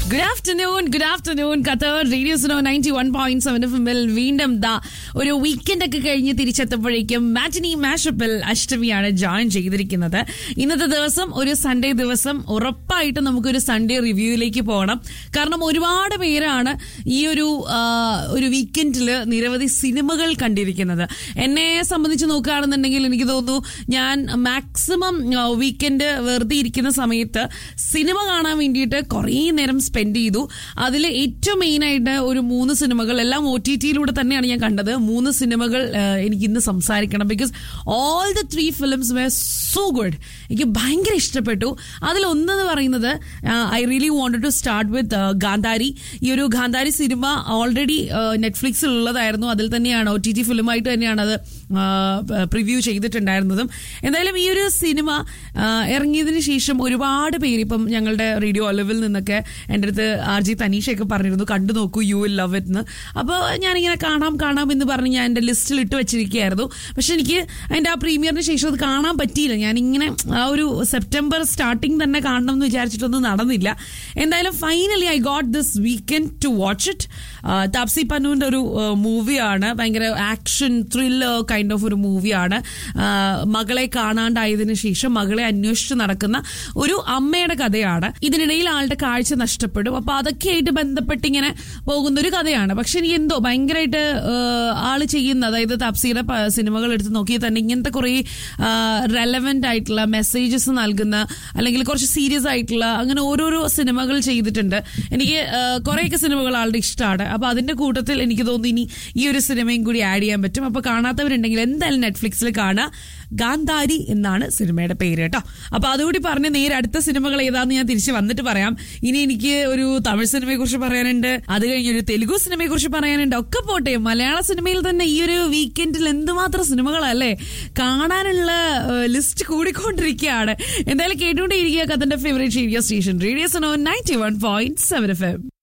Good afternoon Qatar radio Suno 91.7 എഫ്എമ്മിൽ വീണ്ടും ഒരു weekend ഒക്കെ കഴിഞ്ഞ് തിരിച്ചെത്തപ്പോഴേക്കും മാറ്റിനി മാഷപ്പിൽ അഷ്ടമിയാണ് ജോയിൻ ചെയ്തിരിക്കുന്നത്. ഇന്നത്തെ ദിവസം ഒരു സൺഡേ ദിവസം, ഉറപ്പായിട്ടും നമുക്കൊരു സൺഡേ റിവ്യൂയിലേക്ക് പോകണം. കാരണം ഒരുപാട് പേരാണ് ഈ ഒരു വീക്കെൻഡിൽ നിരവധി സിനിമകൾ കണ്ടിരിക്കുന്നത്. എന്നെ സംബന്ധിച്ച് നോക്കുകയാണെന്നുണ്ടെങ്കിൽ എനിക്ക് തോന്നുന്നു ഞാൻ മാക്സിമം വീക്കെൻഡ് വെറുതെ ഇരിക്കുന്ന സമയത്ത് സിനിമ കാണാൻ വേണ്ടിയിട്ട് കുറേ നേരം സ്പെൻഡ് ചെയ്തു. അതിൽ ഏറ്റവും മെയിൻ ആയിട്ട് ഒരു 3 സിനിമകൾ എല്ലാം OTT-യിലൂടെ തന്നെയാണ് ഞാൻ കണ്ടത്. 3 സിനിമകൾ എനിക്ക് ഇന്ന് സംസാരിക്കണം. Because all the 3 films were so good. എനിക്ക് ഭയങ്കര ഇഷ്ടപ്പെട്ടു. അതിലൊന്നെന്ന് പറയുന്നത് I really wanted to start with Gandhari. ഈ ഒരു ഗാന്ധാരി സിനിമ ഓൾറെഡി നെറ്റ്ഫ്ലിക്സിൽ ഉള്ളതായിരുന്നു. അതിൽ തന്നെയാണ് OTT ഫിലിമായിട്ട് തന്നെയാണ് അത് പ്രിവ്യൂ ചെയ്തിട്ടുണ്ടായിരുന്നതും. എന്തായാലും ഈ ഒരു സിനിമ ഇറങ്ങിയതിന് ശേഷം ഒരുപാട് പേര്, ഇപ്പം ഞങ്ങളുടെ റേഡിയോ ഒലിവിൽ നിന്നൊക്കെ എൻ്റെ അടുത്ത് RJ തനീഷയൊക്കെ പറഞ്ഞിരുന്നു കണ്ടു നോക്കൂ, യു വിൽ ലവ് ഇറ്റ് എന്ന്. അപ്പോൾ ഞാനിങ്ങനെ കാണാം എന്ന് പറഞ്ഞ് ഞാൻ എൻ്റെ ലിസ്റ്റിൽ ഇട്ട് വെച്ചിരിക്കുകയായിരുന്നു. പക്ഷെ എനിക്ക് അതിൻ്റെ ആ പ്രീമിയറിന് ശേഷം അത് കാണാൻ പറ്റിയില്ല. ഞാനിങ്ങനെ ആ ഒരു സെപ്റ്റംബർ സ്റ്റാർട്ടിങ് തന്നെ കാണണം എന്ന് വിചാരിച്ചിട്ടൊന്നും നടന്നില്ല. എന്തായാലും finally I got this weekend to watch it. Taapsee പന്നുവിൻ്റെ ഒരു മൂവിയാണ്. ഭയങ്കര ആക്ഷൻ ത്രില്ലർ കൈൻഡ് ഓഫ് ഒരു മൂവിയാണ്. മകളെ കാണാണ്ടായതിനു ശേഷം മകളെ അന്വേഷിച്ച് നടക്കുന്ന ഒരു അമ്മയുടെ കഥയാണ്. ഇതിനിടയിൽ ആളുടെ കാഴ്ച നഷ്ടപ്പെടും. അപ്പൊ അതൊക്കെയായിട്ട് ബന്ധപ്പെട്ട് ഇങ്ങനെ പോകുന്നൊരു കഥയാണ്. പക്ഷെ എനിക്ക് എന്തോ ഭയങ്കരമായിട്ട് ആള് ചെയ്യുന്ന, അതായത് താപ്സിയുടെ സിനിമകൾ എടുത്ത് നോക്കിയാൽ തന്നെ ഇങ്ങനത്തെ കുറെ റെലവെന്റ് ആയിട്ടുള്ള മെസ്സേജസ് നൽകുന്ന, അല്ലെങ്കിൽ കുറച്ച് സീരിയസ് ആയിട്ടുള്ള അങ്ങനെ ഓരോരോ സിനിമകൾ ചെയ്തിട്ടുണ്ട്. എനിക്ക് കുറേയൊക്കെ സിനിമകൾ ആളുടെ ഇഷ്ടമാണ്. അപ്പൊ അതിന്റെ കൂട്ടത്തിൽ എനിക്ക് തോന്നുന്നു ഇനി ഈ ഒരു സിനിമയും കൂടി ആഡ് ചെയ്യാൻ പറ്റും. അപ്പൊ കാണാത്തവരുണ്ടെങ്കിൽ എന്തായാലും നെറ്റ്ഫ്ലിക്സിൽ കാണുക. ഗാന്ധാരി എന്നാണ് സിനിമയുടെ പേര് കേട്ടോ. അപ്പൊ അതുകൂടി പറഞ്ഞ് നേരെ അടുത്ത സിനിമകൾ ഏതാന്ന് ഞാൻ തിരിച്ച് വന്നിട്ട് പറയാം. ഇനി എനിക്ക് ഒരു തമിഴ് സിനിമയെ കുറിച്ച് പറയാനുണ്ട്, അത് കഴിഞ്ഞൊരു തെലുഗു സിനിമയെ കുറിച്ച് പറയാനുണ്ട്. ഒക്കെ പോട്ടെ, മലയാള സിനിമയിൽ തന്നെ ഈ ഒരു വീക്കെൻഡിൽ എന്തുമാത്രം സിനിമകളല്ലേ കാണാനുള്ള ലിസ്റ്റ് കൂടിക്കൊണ്ടിരിക്കുകയാണ്. എന്തായാലും കേട്ടുകൊണ്ടേയിരിക്കുക കഥന്റെ favourite radio station radio Suno 91.7 FM.